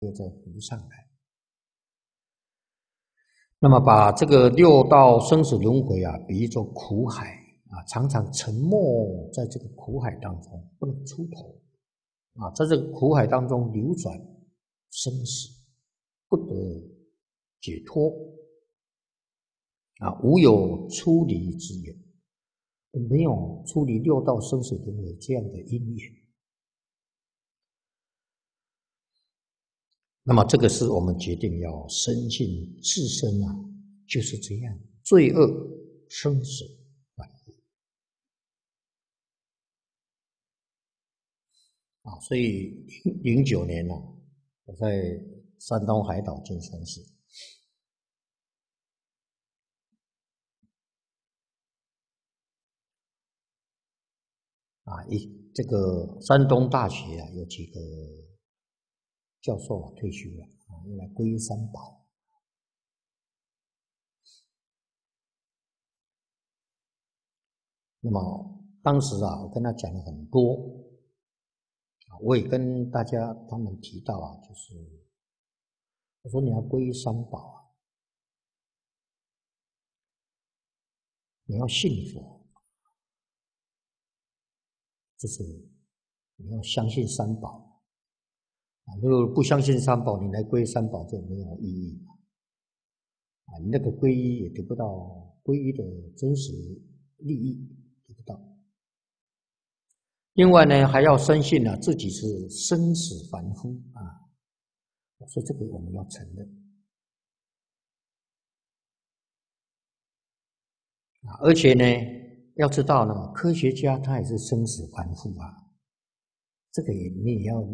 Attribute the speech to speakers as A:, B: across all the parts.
A: 又再浮上来。那么把这个六道生死轮回啊，比喻作苦海啊，常常沉没在这个苦海当中，不能出头啊，在这个苦海当中流转生死，不得解脱啊，无有出离之有，没有出离六道生死轮回这样的因缘。那么这个是我们决定要深信自身啊，就是这样，罪恶生死反复啊。所以09年呢，我在山东海岛进山寺啊，这个山东大学啊，有几个教授啊退休了啊，用来皈依三宝。那么当时啊，我跟他讲了很多啊，我也跟大家他们提到啊，就是我说你要皈依三宝啊，你要信佛，就是你要相信三宝啊。如果不相信三宝，你来皈依三宝就没有意义啊，你那个皈依也得不到皈依的真实利益，得不到。另外呢，还要深信啊，自己是生死凡夫啊。我说这个我们要承认啊，而且呢，要知道呢，科学家他也是生死凡夫啊，这个你也要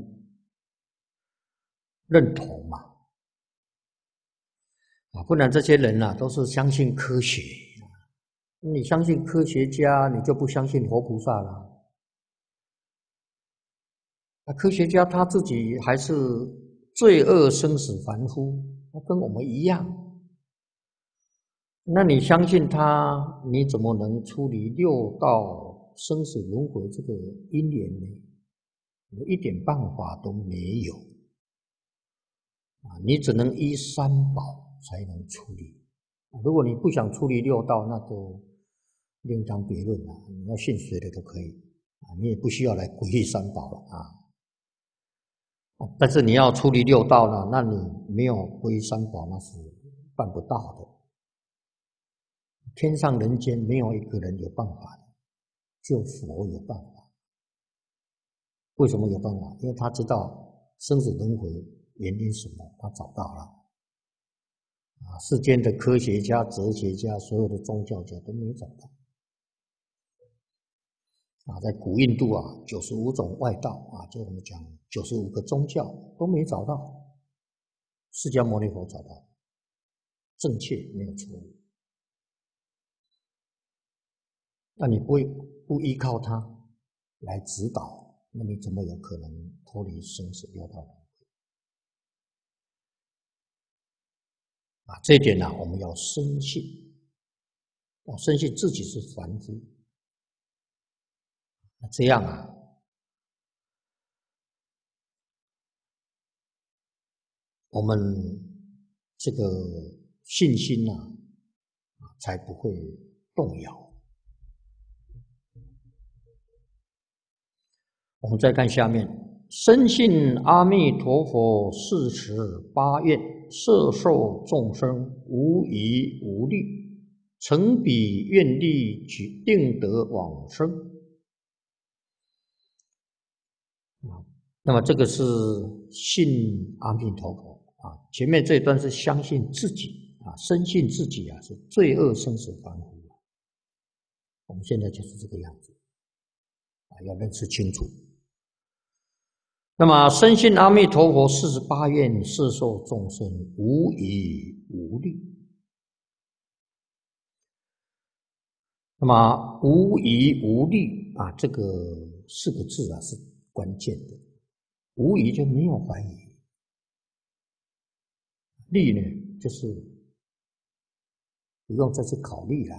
A: 认同嘛啊，不然这些人啊都是相信科学，你相信科学家，你就不相信活菩萨了。那科学家他自己还是罪恶生死凡夫，他跟我们一样。那你相信他，你怎么能处理六道生死轮回这个因缘呢？一点办法都没有啊！你只能依三宝才能处理。如果你不想处理六道，那就另当别论了。你要信谁的都可以啊，你也不需要来皈依三宝了啊。但是你要处理六道呢，那你没有皈依三宝，那是办不到的。天上人间没有一个人有办法的，只有佛有办法。为什么有办法？因为他知道生死轮回原因什么，他找到了。啊，世间的科学家、哲学家、所有的宗教家都没找到。啊，在古印度啊，95种外道啊，就我们讲95个宗教都没找到，释迦牟尼佛找到，正确没有错误。那你不依靠他来指导，那你怎么有可能脱离生死六道？啊，这一点呢，我们要深信，要深信自己是凡夫。那这样啊，我们这个信心呢，才不会动摇。我们再看下面，深信阿弥陀佛48愿，摄受众生无疑无虑，成彼愿力，定得往生。那么这个是信阿弥陀佛啊，前面这一段是相信自己啊，深信自己啊是罪恶生死凡夫。我们现在就是这个样子啊，要认识清楚。那么深信阿弥陀佛48愿，摄受众生无疑无虑。那么无疑无虑啊，这个4个字啊是关键的。无疑就没有怀疑，虑呢就是不用再去考虑了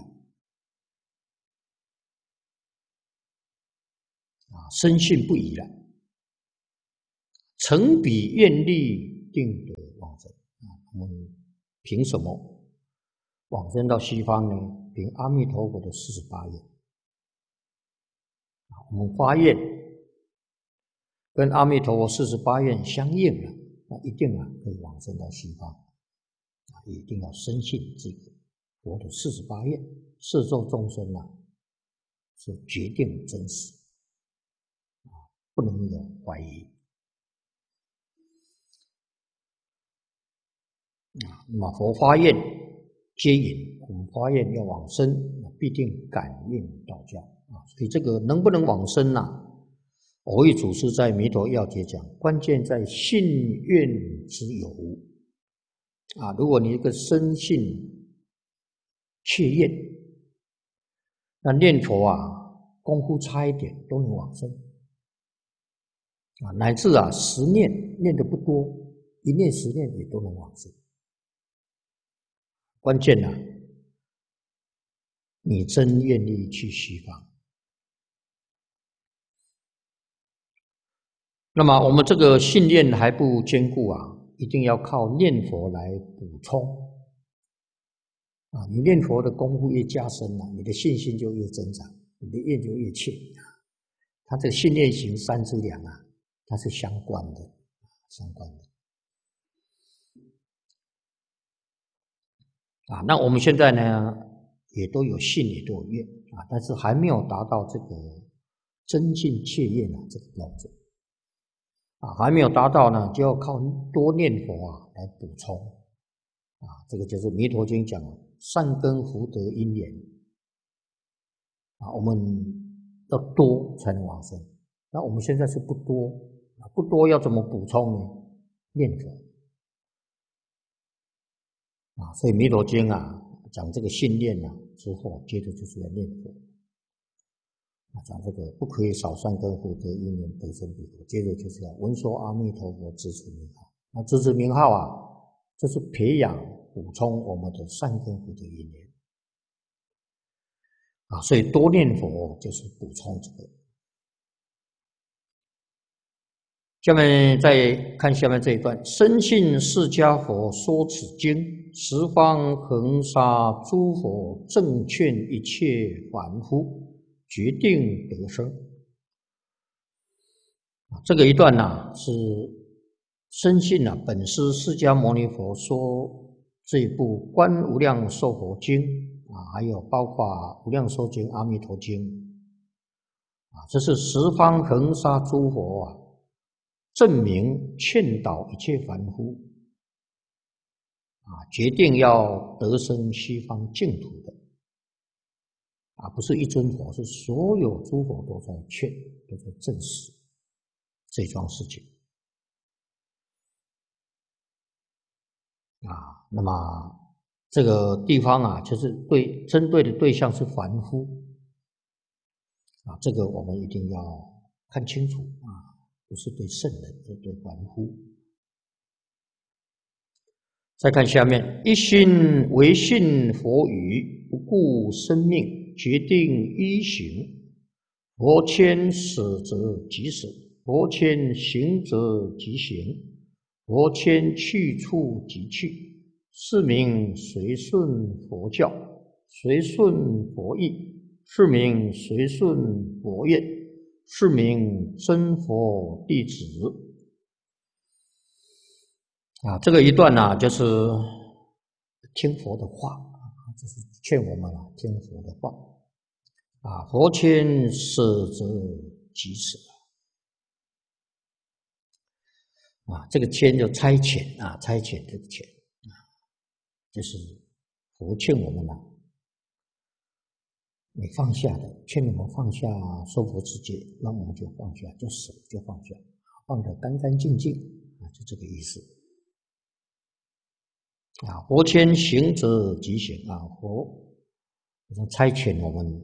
A: 啊，深信不疑了。成彼愿力， 定得往生我们凭什么往生到西方呢？凭阿弥陀佛的48愿我们发愿跟阿弥陀佛48愿相应了，那一定可以往生到西方一定要深信这个佛的48愿，摄受众生是决定真实不能有怀疑那么佛发愿接引，我们发愿要往生，必定感应道教所以这个能不能往生蕅益祖师在《弥陀要解》讲，关键在信愿之有如果你一个深信切愿，那念佛功夫差一点都能往生乃至10念念得不多，1念10念也都能往生。关键你真愿意去西方。那么我们这个信念还不坚固一定要靠念佛来补充你念佛的功夫越加深你的信心就越增长，你的愿就越切它这个信念行3资粮它是相关的那我们现在呢也都有信也都有愿但是还没有达到这个真信切愿这个标准还没有达到呢，就要靠多念佛来补充这个就是《弥陀经》讲善根福德因缘我们要多才能往生。那我们现在是不多不多要怎么补充呢？念佛所以《弥陀经》讲这个信念之后，接着就是要念佛讲这个不可以少善根福德因缘得生彼国，接着就是要闻说阿弥陀佛支持名号。那支持名号这是培养补充我们的善根福德因缘所以多念佛就是补充这个。下面再看下面这一段，深信释迦佛说此经，十方恒沙诸佛正劝一切凡夫决定得生这个一段是深信本师释迦牟尼佛说这一部《观无量寿佛经》还有包括《无量寿经》《阿弥陀经》这是十方恒沙诸佛证明劝导一切凡夫决定要得生西方净土的不是一尊佛，是所有诸佛都在劝，都在证实这桩事情那么这个地方就是针对的对象是凡夫这个我们一定要看清楚不是对圣人，是对凡夫。再看下面，一心唯信佛语，不顾生命，决定依行。佛牵使则即使，佛牵行则即行，佛牵去处即去，是名随顺佛教，随顺佛意，是名随顺佛愿，是名真佛弟子这个一段就是听佛的话就是劝我们听佛的话佛牵使则即使这个牵就差遣差遣这个遣就是佛劝我们你放下的，劝我们放下娑婆世界，那我们就放下，就舍，就放下，放得干干净净就这个意思佛牵行则即行佛差遣我们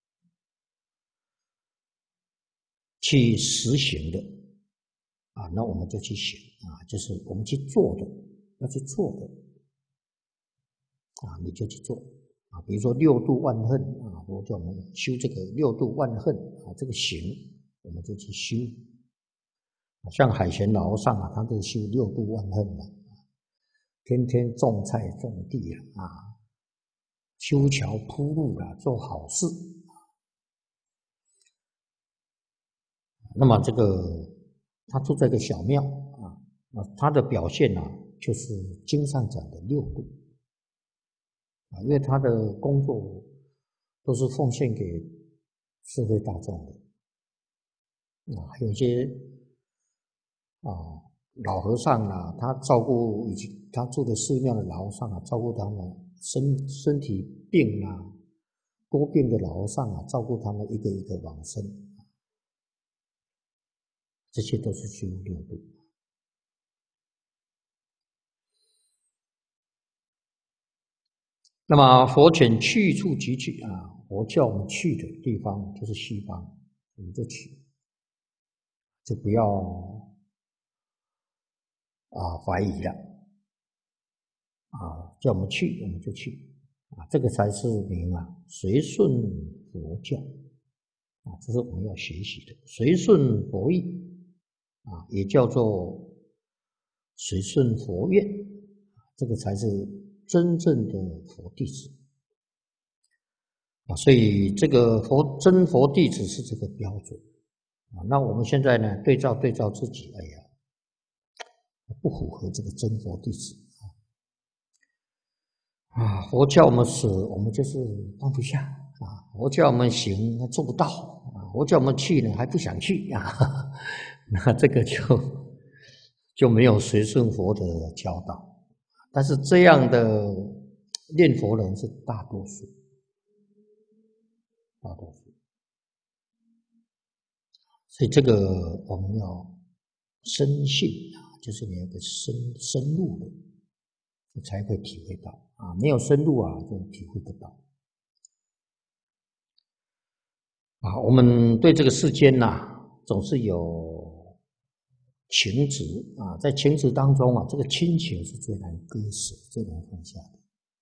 A: 去实行的那我们就去行就是我们去做的，要去做的你就去做比如说六度万恨佛叫我们修这个六度万恨这个行我们就去修像海贤老和尚啊，他就修六度万恨了，天天种菜种地修桥铺路做好事。那么这个他住在一个小庙他的表现就是经上讲的六度因为他的工作都是奉献给社会大众的还有一些老和尚他照顾他住的寺庙的老和尚照顾他们身体病多病的老和尚照顾他们一个一个往生，这些都是修六度。那么佛遣去处即去佛叫我们去的地方就是西方，我们就去，就不要怀疑了叫我们去我们就去这个才是名随顺佛教这是我们要学习的，随顺佛意也叫做随顺佛愿，这个才是真正的佛弟子所以这个真佛弟子是这个标准那我们现在呢对照自己，哎呀，不符合这个真佛弟子佛叫我们舍，我们就是放不下佛叫我们行，做不到佛叫我们去呢，还不想去那这个就没有随顺佛的教导。但是这样的念佛人是大多数，所以这个我们要深信就是你要深入的，才会体会到没有深入就体会不到我们对这个世间总是有情执在情执当中这个亲情是最难割舍、最难放下的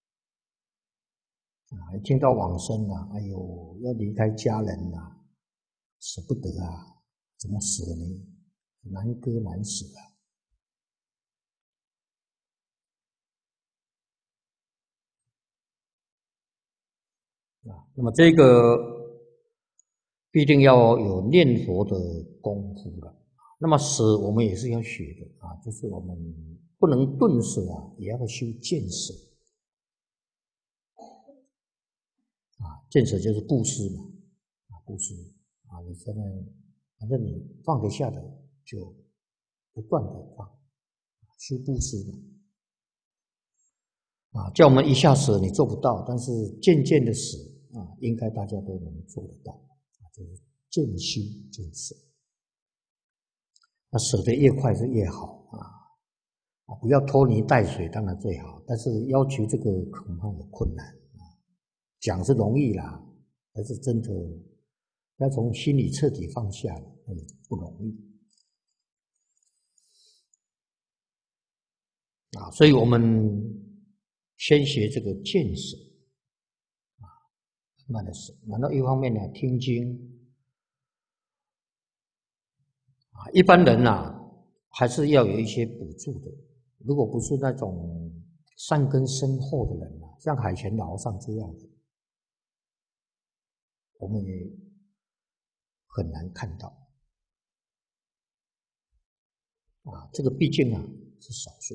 A: 一听到往生哎呦，要离开家人舍不得怎么舍呢？难割难舍那么这个必定要有念佛的功夫了。那么舍我们也是要学的就是我们不能顿舍也要修见舍见舍就是布施嘛布施你现在反正你放得下的就不断的放，修布施叫我们一下舍你做不到，但是渐渐的舍应该大家都能做得到就是渐修渐舍舍得越快是越好不要拖泥带水当然最好，但是要求这个恐怕有困难讲是容易啦，但是真的要从心里彻底放下不容易所以我们先学这个见舍慢慢的舍，然后一方面呢听经一般人还是要有一些补助的，如果不是那种善根深厚的人像海贤老和尚这样的，我们也很难看到这个毕竟是少数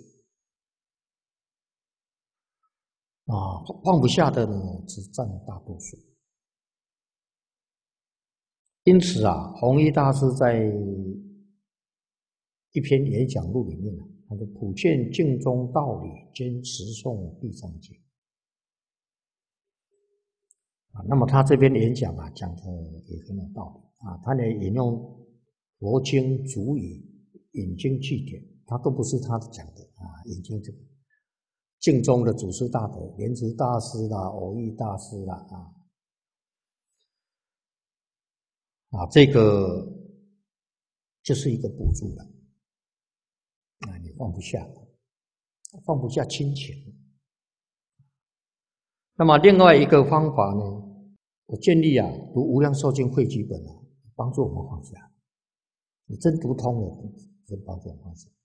A: 放不下的呢只占大多数。因此弘一大师在一篇演讲录里面他说普见净宗道理，兼持诵地藏经那么他这边演讲讲的也很有道理他呢引用佛经主语引经据典，他都不是他讲的引经这个净宗的祖师大德莲池大师藕益大师这个就是一个补助了你放不下亲情。那么另外一个方法呢，我建议读无量寿经汇集本帮助我们放下。你真读通了， 跟道这种方式。